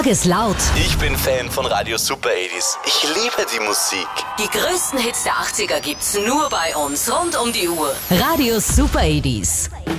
Tageslaut. Ich bin Fan von Radio Super 80s. Ich liebe die Musik. Die größten Hits der 80er gibt's nur bei uns, rund um die Uhr. Radio Super 80s.